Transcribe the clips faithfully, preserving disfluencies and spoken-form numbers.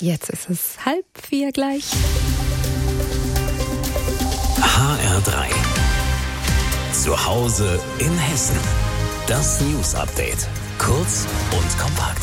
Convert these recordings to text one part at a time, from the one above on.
Jetzt ist es halb vier gleich. H R drei. Zu Hause in Hessen. Das News Update. Kurz und kompakt.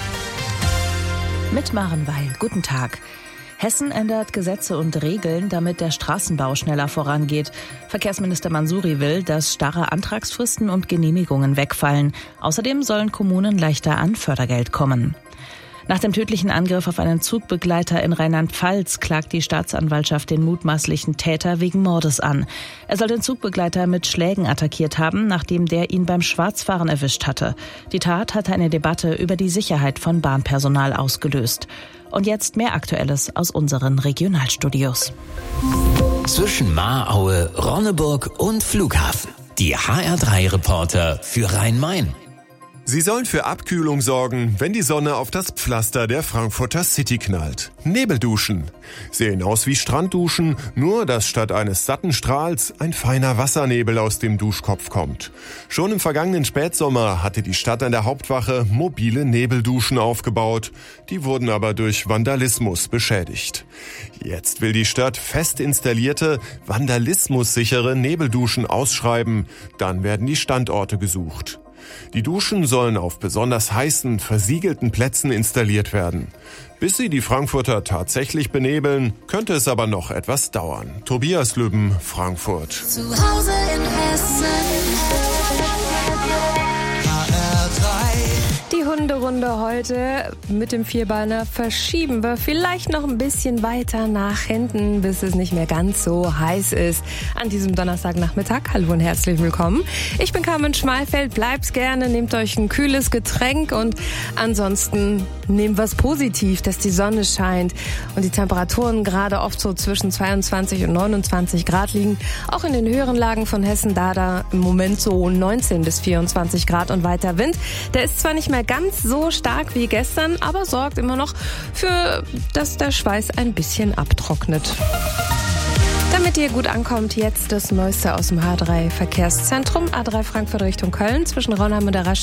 Mit Maren Weil. Guten Tag. Hessen ändert Gesetze und Regeln, damit der Straßenbau schneller vorangeht. Verkehrsminister Mansouri will, dass starre Antragsfristen und Genehmigungen wegfallen. Außerdem sollen Kommunen leichter an Fördergeld kommen. Nach dem tödlichen Angriff auf einen Zugbegleiter in Rheinland-Pfalz klagt die Staatsanwaltschaft den mutmaßlichen Täter wegen Mordes an. Er soll den Zugbegleiter mit Schlägen attackiert haben, nachdem der ihn beim Schwarzfahren erwischt hatte. Die Tat hatte eine Debatte über die Sicherheit von Bahnpersonal ausgelöst. Und jetzt mehr Aktuelles aus unseren Regionalstudios. Zwischen Mahraue, Ronneburg und Flughafen. Die H R drei Reporter für Rhein-Main. Sie sollen für Abkühlung sorgen, wenn die Sonne auf das Pflaster der Frankfurter City knallt. Nebelduschen. Sehen aus wie Strandduschen, nur dass statt eines satten Strahls ein feiner Wassernebel aus dem Duschkopf kommt. Schon im vergangenen Spätsommer hatte die Stadt an der Hauptwache mobile Nebelduschen aufgebaut. Die wurden aber durch Vandalismus beschädigt. Jetzt will die Stadt fest installierte, vandalismussichere Nebelduschen ausschreiben. Dann werden die Standorte gesucht. Die Duschen sollen auf besonders heißen, versiegelten Plätzen installiert werden. Bis sie die Frankfurter tatsächlich benebeln, könnte es aber noch etwas dauern. Tobias Lübben, Frankfurt. Zu Hause in Hessen. H R drei. Die Hunderunde heute mit dem Vierbeiner verschieben wir vielleicht noch ein bisschen weiter nach hinten, bis es nicht mehr ganz so heiß ist. An diesem Donnerstagnachmittag. Hallo und herzlich willkommen. Ich bin Carmen Schmalfeld. Bleibt's gerne, nehmt euch ein kühles Getränk und ansonsten nehmt was positiv, dass die Sonne scheint und die Temperaturen gerade oft so zwischen zweiundzwanzig und neunundzwanzig Grad liegen. Auch in den höheren Lagen von Hessen, da da im Moment so neunzehn bis vierundzwanzig Grad und weiter Wind. Der ist zwar nicht mehr ganz so stark wie gestern, aber sorgt immer noch für, dass der Schweiß ein bisschen abtrocknet. Damit ihr gut ankommt, jetzt das Neueste aus dem H drei Verkehrszentrum. A drei Frankfurt Richtung Köln zwischen Raunheim und der Raststätte